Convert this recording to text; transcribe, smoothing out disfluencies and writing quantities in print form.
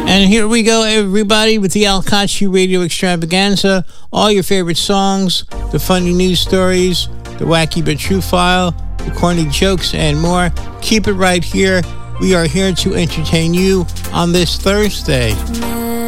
And here we go, everybody, with the Al Kachi Radio Extravaganza. All your favorite songs, the funny news stories, the wacky but true file, the corny jokes, and more. Keep it right here. We are here to entertain you on this Thursday.